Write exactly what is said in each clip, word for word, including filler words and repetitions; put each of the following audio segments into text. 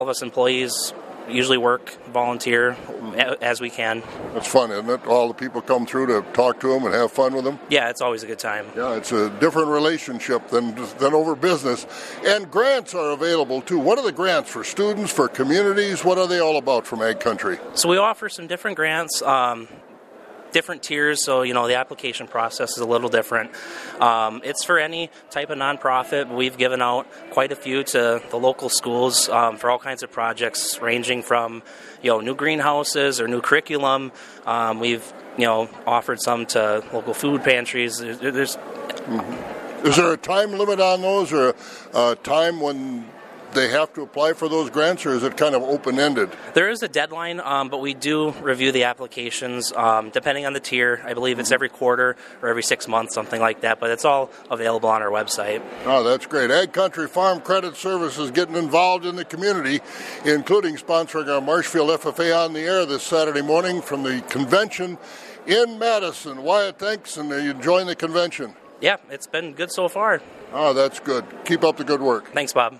of us employees usually work, volunteer as we can. It's fun, isn't it? All the people come through to talk to them and have fun with them. Yeah, it's always a good time. Yeah, it's a different relationship than than over business. And grants are available too. What are the grants for students, for communities? What are they all about from Ag Country? So we offer some different grants. Um, different tiers, so you know the application process is a little different. Um, it's for any type of nonprofit. We've given out quite a few to the local schools um, for all kinds of projects, ranging from you know new greenhouses or new curriculum. Um, we've you know offered some to local food pantries. There's, there's mm-hmm. Is there a time limit on those, or a time when they have to apply for those grants, or is it kind of open-ended? There is a deadline, um, but we do review the applications um, depending on the tier. I believe it's every quarter or every six months, something like that, but it's all available on our website. Oh, that's great. Ag Country Farm Credit Services getting involved in the community, including sponsoring our Marshfield F F A on the air this Saturday morning from the convention in Madison. Wyatt, thanks, and you enjoying the convention? Yeah, it's been good so far. Oh, that's good. Keep up the good work. Thanks, Bob.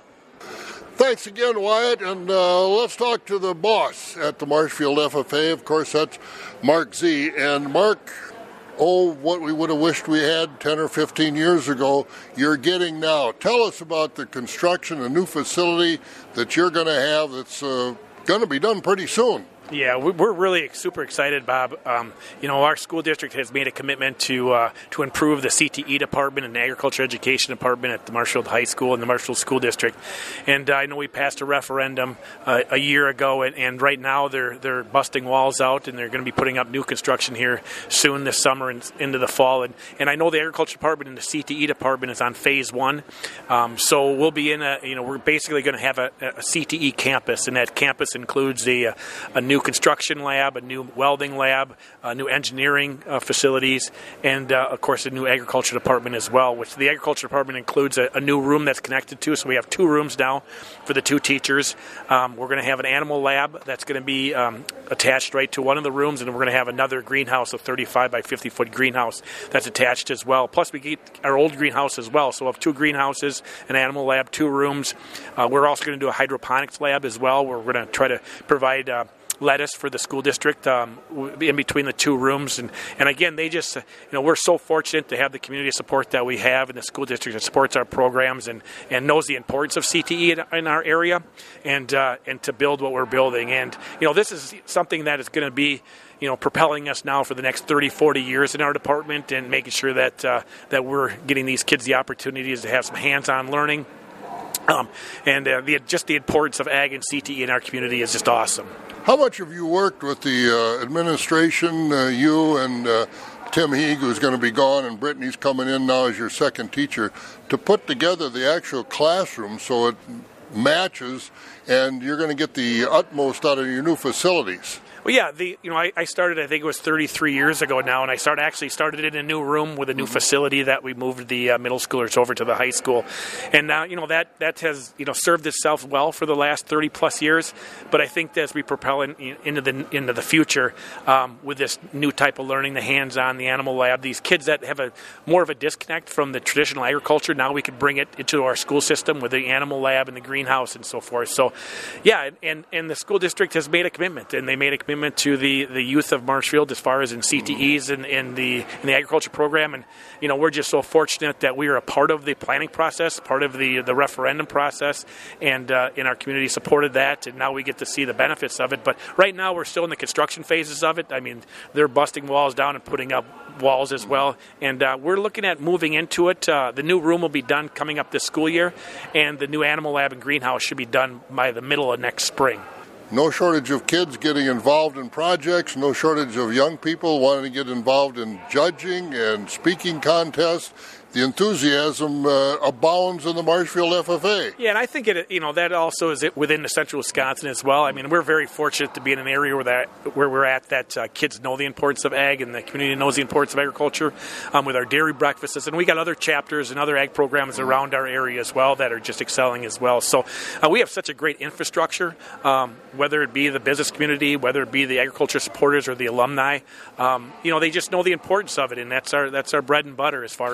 Thanks again, Wyatt, and uh, let's talk to the boss at the Marshfield F F A. Of course, that's Mark Z. And Mark, oh, what we would have wished we had ten or fifteen years ago, you're getting now. Tell us about the construction, a new facility that you're going to have that's uh, going to be done pretty soon. Yeah, we're really super excited, Bob. Um, you know, our school district has made a commitment to uh, to improve the C T E department and the agriculture education department at the Marshfield High School and the Marshfield School District. And uh, I know we passed a referendum uh, a year ago, and, and right now they're they're busting walls out, and they're going to be putting up new construction here soon this summer and into the fall. And, and I know the agriculture department and the C T E department is on phase one. Um, so we'll be in a, you know, we're basically going to have a, a C T E campus, and that campus includes a, a new construction lab, a new welding lab, uh, new engineering uh, facilities, and uh, of course a new agriculture department as well, which the agriculture department includes a, a new room that's connected to. So we have two rooms now for the two teachers. Um, we're going to have an animal lab that's going to be um, attached right to one of the rooms, and we're going to have another greenhouse, a thirty-five by fifty foot greenhouse that's attached as well. Plus we get our old greenhouse as well. So we'll have two greenhouses, an animal lab, two rooms. Uh, we're also going to do a hydroponics lab as well, where we're going to try to provide uh, lettuce for the school district um, in between the two rooms. And, and again, they just, you know, we're so fortunate to have the community support that we have in the school district that supports our programs and, and knows the importance of C T E in, in our area and, uh, and to build what we're building. And, you know, this is something that is going to be, you know, propelling us now for the next thirty, forty years in our department, and making sure that, uh, that we're getting these kids the opportunities to have some hands-on learning. Um, and uh, the, just the importance of ag and C T E in our community is just awesome. How much have you worked with the uh, administration, uh, you and uh, Tim Heeg, who's going to be gone, and Brittany's coming in now as your second teacher, to put together the actual classroom so it matches and you're going to get the utmost out of your new facilities? Well, yeah, the you know I, I started, I think it was thirty-three years ago now, and I started actually started in a new room with a new facility that we moved the uh, middle schoolers over to the high school, and now you know that that has you know served itself well for the last thirty plus years. But I think that as we propel in, into the into the future um, with this new type of learning, the hands-on, the animal lab, these kids that have a more of a disconnect from the traditional agriculture, now we could bring it into our school system with the animal lab and the greenhouse and so forth. So, yeah, and and the school district has made a commitment, and they made a commitment to the, the youth of Marshfield as far as in C T Es and in the in the agriculture program. And you know we're just so fortunate that we are a part of the planning process, part of the the referendum process, and uh, in our community supported that, and now we get to see the benefits of it. But right now we're still in the construction phases of it. I mean, they're busting walls down and putting up walls as well, and uh, we're looking at moving into it. Uh, the new room will be done coming up this school year, and the new animal lab and greenhouse should be done by the middle of next spring. No shortage of kids getting involved in projects, no shortage of young people wanting to get involved in judging and speaking contests. The enthusiasm uh, abounds in the Marshfield F F A. Yeah, and I think it, you know, that also is within the central Wisconsin as well. I mean, we're very fortunate to be in an area where that where we're at that uh, kids know the importance of ag and the community knows the importance of agriculture um, with our dairy breakfasts. And we got other chapters and other ag programs around our area as well that are just excelling as well. So uh, we have such a great infrastructure, um, whether it be the business community, whether it be the agriculture supporters or the alumni. Um, you know, they just know the importance of it, and that's our that's our bread and butter as far as in central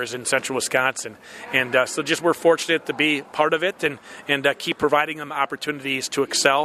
Central Wisconsin. And uh, so just we're fortunate to be part of it and, and uh, keep providing them opportunities to excel